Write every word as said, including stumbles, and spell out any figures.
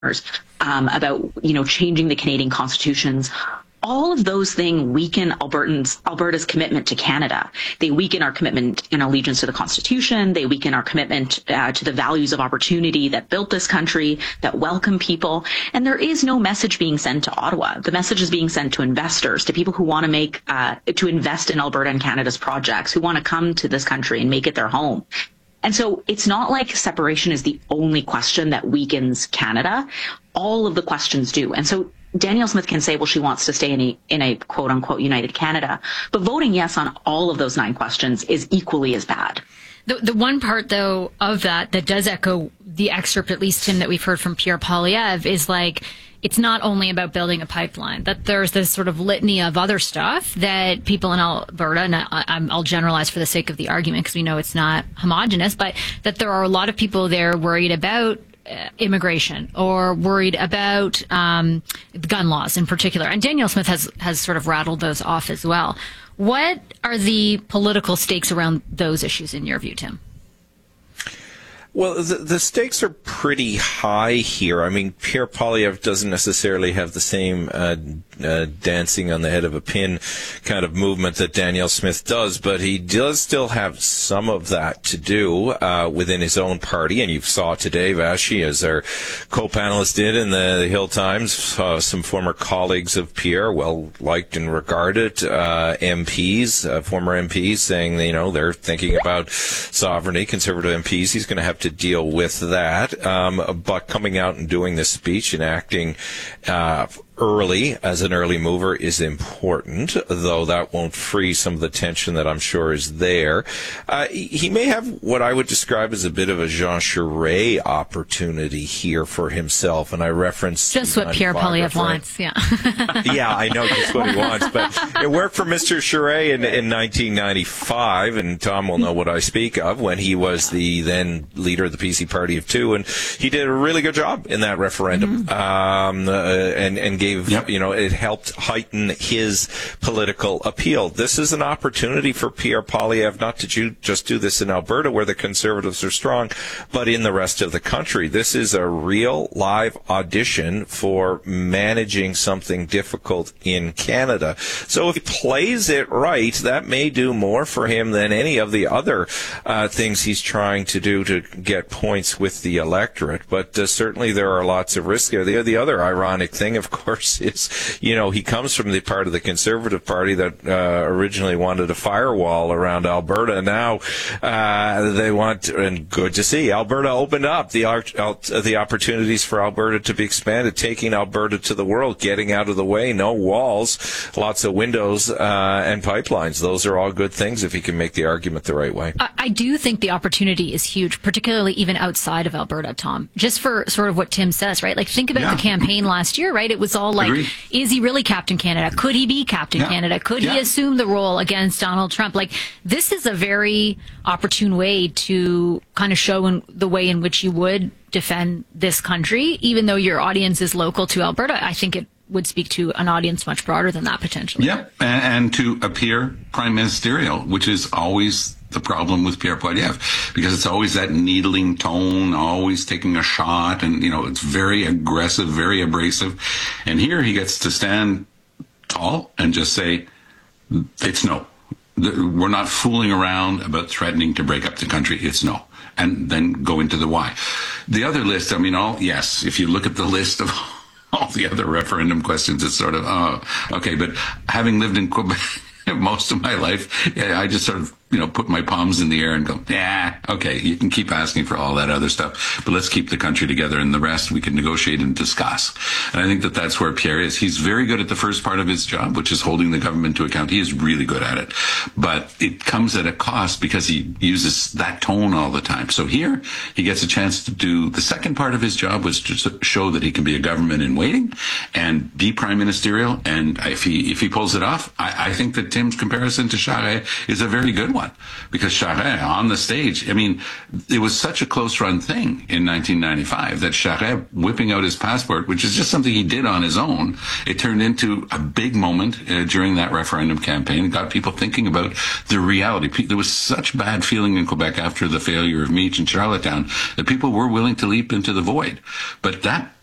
um, about, you know, changing the Canadian constitutions. All of those things weaken Albertans, Alberta's commitment to Canada. They weaken our commitment and allegiance to the Constitution. They weaken our commitment uh, to the values of opportunity that built this country, that welcome people. And there is no message being sent to Ottawa. The message is being sent to investors, to people who want to make, uh, to invest in Alberta and Canada's projects, who want to come to this country and make it their home. And so it's not like separation is the only question that weakens Canada. All of the questions do. And so Danielle Smith can say, well, she wants to stay in a, in a quote unquote united Canada, but voting yes on all of those nine questions is equally as bad. The, the one part, though, of that that does echo the excerpt, at least, Tim, that we've heard from Pierre Poilievre, is like, it's not only about building a pipeline, that there's this sort of litany of other stuff that people in Alberta, and I, I'll generalize for the sake of the argument because we know it's not homogenous, but that there are a lot of people there worried about uh, immigration or worried about um, gun laws in particular. And Danielle Smith has, has sort of rattled those off as well. What are the political stakes around those issues in your view, Tim? Well, the, the stakes are pretty high here. I mean, Pierre Poilievre doesn't necessarily have the same uh, uh, dancing on the head of a pin kind of movement that Danielle Smith does, but he does still have some of that to do uh, within his own party. And you saw today, Vashi, as our co-panelist did in the, the Hill Times, uh, some former colleagues of Pierre, well-liked and regarded uh, M Ps, uh, former M Ps, saying, you know, they're thinking about sovereignty, conservative M Ps. He's going to have to deal with that. Um, but coming out and doing this speech and acting uh, early as an early mover is important, though that won't free some of the tension that I'm sure is there. Uh, he may have what I would describe as a bit of a Jean Charest opportunity here for himself, and I reference just what Pierre Poilievre wants. Yeah, yeah, I know just what he wants, but it worked for Mister Charest in, in nineteen ninety-five, and Tom will know what I speak of, when he was the then leader of the P C Party of Two, and he did a really good job in that referendum, mm-hmm. um, uh, and and gave. Yep. You know, it helped heighten his political appeal. This is an opportunity for Pierre Poilievre not to ju- just do this in Alberta, where the Conservatives are strong, but in the rest of the country. This is a real live audition for managing something difficult in Canada. So if he plays it right, that may do more for him than any of the other uh, things he's trying to do to get points with the electorate. But uh, certainly there are lots of risks there. The, the other ironic thing, of course, is, you know, he comes from the part of the Conservative Party that uh, originally wanted a firewall around Alberta. Now uh, they want, and good to see, Alberta opened up the the opportunities for Alberta to be expanded, taking Alberta to the world, getting out of the way, no walls, lots of windows uh, and pipelines. Those are all good things if he can make the argument the right way. I, I do think the opportunity is huge, particularly even outside of Alberta, Tom. Just for sort of what Tim says, right? Like, think about yeah. the campaign last year, right? It was all like, Agreed. Is he really Captain Canada? Could he be Captain yeah. Canada? Could yeah. he assume the role against Donald Trump? Like, this is a very opportune way to kind of show in the way in which you would defend this country, even though your audience is local to Alberta. I think it would speak to an audience much broader than that potentially. Yep, and, and to appear prime ministerial, which is always the problem with Pierre Poilievre, because it's always that needling tone, always taking a shot, and, you know, it's very aggressive, very abrasive. And here he gets to stand tall and just say, it's no. We're not fooling around about threatening to break up the country. It's no. And then go into the why. The other list, I mean, all, yes, if you look at the list of all the other referendum questions, it's sort of, oh, okay. But having lived in Quebec most of my life, I just sort of, you know, put my palms in the air and go, yeah, okay, you can keep asking for all that other stuff, but let's keep the country together, and the rest we can negotiate and discuss. And I think that that's where Pierre is. He's very good at the first part of his job, which is holding the government to account. He is really good at it, but it comes at a cost because he uses that tone all the time. So here he gets a chance to do the second part of his job, was to show that he can be a government in waiting and be prime ministerial. And if he if he pulls it off, I, I think that Tim's comparison to Charest is a very good one. Because Charest, on the stage, I mean, it was such a close-run thing in nineteen ninety-five that Charest whipping out his passport, which is just something he did on his own, it turned into a big moment uh, during that referendum campaign. It got people thinking about the reality. There was such bad feeling in Quebec after the failure of Meech and Charlottetown that people were willing to leap into the void. But that